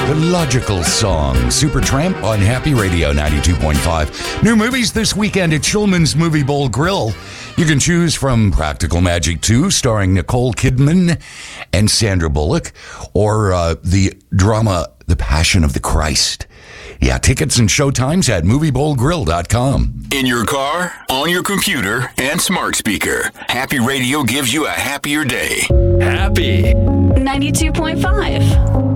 The Logical Song, Supertramp on Happy Radio 92.5. New movies this weekend at Shulman's Movie Bowl Grill. You can choose from Practical Magic 2, starring Nicole Kidman and Sandra Bullock, or the drama The Passion of the Christ. Yeah, tickets and showtimes at moviebowlgrill.com. In your car, on your computer, and smart speaker, Happy Radio gives you a happier day. Happy 92.5.